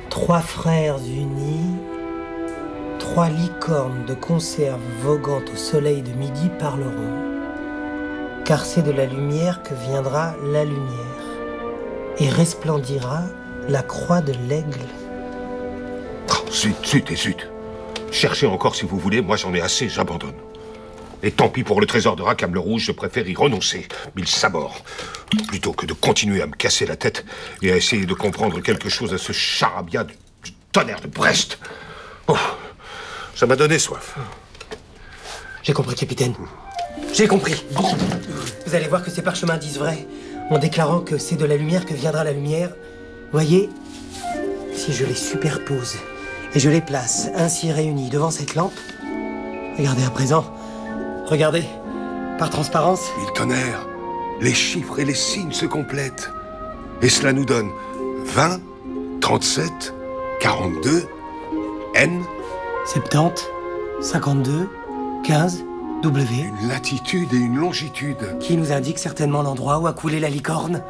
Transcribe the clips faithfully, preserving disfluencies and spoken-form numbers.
Trois frères unis, trois licornes de conserve voguant au soleil de midi parleront, car c'est de la lumière que viendra la lumière, et resplendira la croix de l'aigle. Oh, zut, zut et zut. Cherchez encore si vous voulez, moi j'en ai assez, j'abandonne. Et tant pis pour le trésor de Rackham le Rouge, je préfère y renoncer, mille sabords, plutôt que de continuer à me casser la tête et à essayer de comprendre quelque chose à ce charabia du, du tonnerre de Brest. Oh, ça m'a donné soif. J'ai compris, capitaine. J'ai compris. Vous allez voir que ces parchemins disent vrai, en déclarant que c'est de la lumière que viendra la lumière. Voyez, si je les superpose et je les place ainsi réunis devant cette lampe, regardez à présent, regardez, par transparence. Mille tonnerres, les chiffres et les signes se complètent. Et cela nous donne vingt, trente-sept, quarante-deux, N... soixante-dix, cinquante-deux, quinze, W... Une latitude et une longitude. Qui nous indique certainement l'endroit où a coulé la licorne.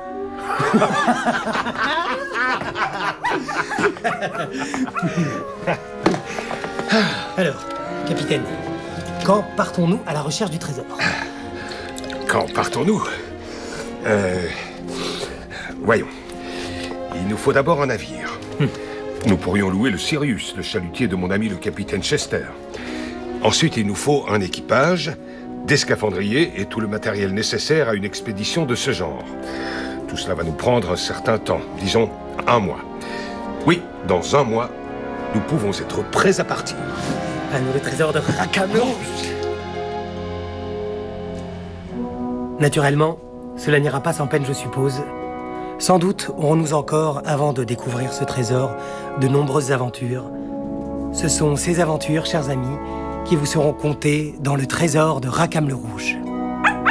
Alors, capitaine, quand partons-nous à la recherche du trésor? Quand partons-nous? Euh... Voyons. Il nous faut d'abord un navire. Hum. Nous pourrions louer le Sirius, le chalutier de mon ami le capitaine Chester. Ensuite, il nous faut un équipage, des scaphandriers et tout le matériel nécessaire à une expédition de ce genre. Tout cela va nous prendre un certain temps, disons un mois. Oui, dans un mois, nous pouvons être prêts à partir. À nous le trésor de Rackham le Rouge. Naturellement, cela n'ira pas sans peine, je suppose. Sans doute aurons-nous encore, avant de découvrir ce trésor, de nombreuses aventures. Ce sont ces aventures, chers amis, qui vous seront contées dans le trésor de Rackham le Rouge.